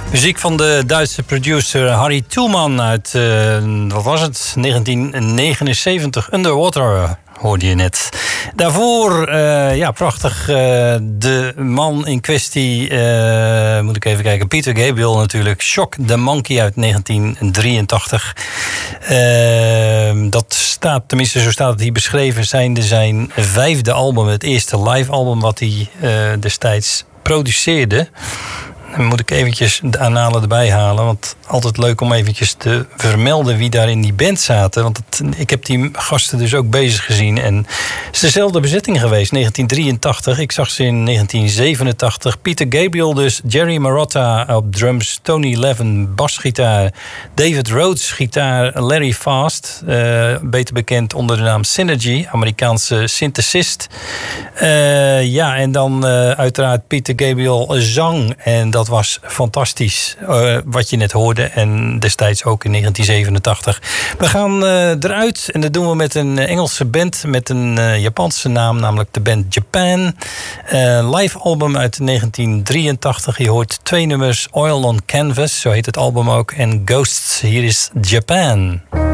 Muziek van de Duitse producer Harry Toelman uit, wat was het, 1979. Underwater hoorde je net. Daarvoor, prachtig, de man in kwestie, moet ik even kijken, Peter Gabriel natuurlijk. Shock the Monkey uit 1983. Dat staat, tenminste zo staat het hier beschreven, zijnde zijn 5e album. Het eerste live album wat hij destijds produceerde. Dan moet ik eventjes de annalen erbij halen. Want altijd leuk om eventjes te vermelden wie daar in die band zaten. Want ik heb die gasten dus ook bezig gezien. En het is dezelfde bezetting geweest. 1983. Ik zag ze in 1987. Peter Gabriel dus. Jerry Marotta op drums. Tony Levin basgitaar. David Rhodes gitaar. Larry Fast. Beter bekend onder de naam Synergy. Amerikaanse synthesist. En dan uiteraard Peter Gabriel zang. En dat was fantastisch, wat je net hoorde. En destijds ook in 1987. We gaan eruit en dat doen we met een Engelse band met een Japanse naam, namelijk de band Japan. Live album uit 1983. Je hoort 2 nummers. Oil on Canvas, zo heet het album ook. En Ghosts, hier is Japan.